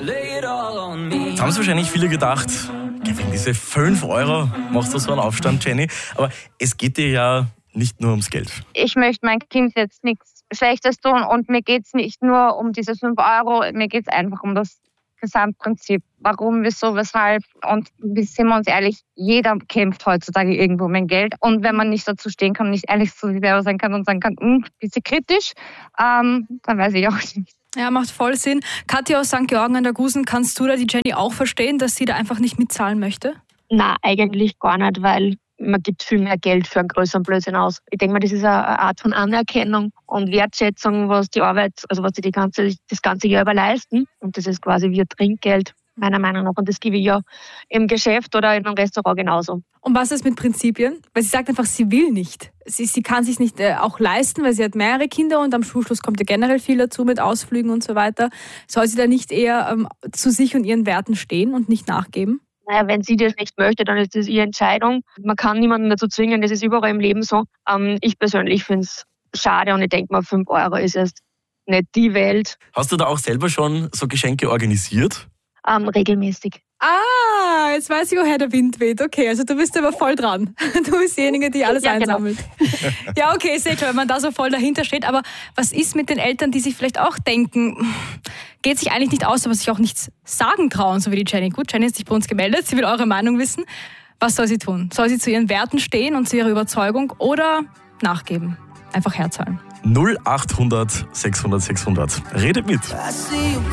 Jetzt haben sich wahrscheinlich viele gedacht, wegen diese 5 Euro machst du so einen Aufstand, Jenny. Aber es geht dir ja nicht nur ums Geld. Ich möchte meinem Kind jetzt nichts Schlechtes tun und mir geht es nicht nur um diese 5 Euro, mir geht es einfach um das Gesamtprinzip. Warum, wieso, weshalb. Und sind wir uns ehrlich, jeder kämpft heutzutage irgendwo um ein Geld. Und wenn man nicht dazu stehen kann, nicht ehrlich zu sich selber sein kann und sagen kann, bisschen kritisch, dann weiß ich auch nicht. Ja, macht voll Sinn. Katja aus St. Georgen an der Gusen, kannst du da die Jenny auch verstehen, dass sie da einfach nicht mitzahlen möchte? Nein, eigentlich gar nicht, weil man gibt viel mehr Geld für einen größeren Blödsinn aus. Ich denke mal, das ist eine Art von Anerkennung und Wertschätzung, was die Arbeit, also was sie das ganze Jahr über leisten. Und das ist quasi wie ein Trinkgeld, meiner Meinung nach. Und das gebe ich ja im Geschäft oder in einem Restaurant genauso. Und was ist mit Prinzipien? Weil sie sagt einfach, sie will nicht. Sie kann sich nicht auch leisten, weil sie hat mehrere Kinder und am Schulschluss kommt ja generell viel dazu mit Ausflügen und so weiter. Soll sie da nicht eher zu sich und ihren Werten stehen und nicht nachgeben? Naja, wenn sie das nicht möchte, dann ist das ihre Entscheidung. Man kann niemanden dazu zwingen, das ist überall im Leben so. Ich persönlich finde es schade und ich denke mal, 5 Euro ist jetzt nicht die Welt. Hast du da auch selber schon so Geschenke organisiert? Regelmäßig. Ah, jetzt weiß ich, woher der Wind weht. Okay, also du bist aber voll dran. Du bist diejenige, die alles einsammelt. Genau. Ja, okay, ist klar, wenn man da so voll dahinter steht. Aber was ist mit den Eltern, die sich vielleicht auch denken, geht sich eigentlich nicht aus, aber sich auch nichts sagen trauen, so wie die Jenny. Gut, Jenny ist sich bei uns gemeldet, sie will eure Meinung wissen. Was soll sie tun? Soll sie zu ihren Werten stehen und zu ihrer Überzeugung oder nachgeben? Einfach herzahlen. 0800 600 600. Redet mit.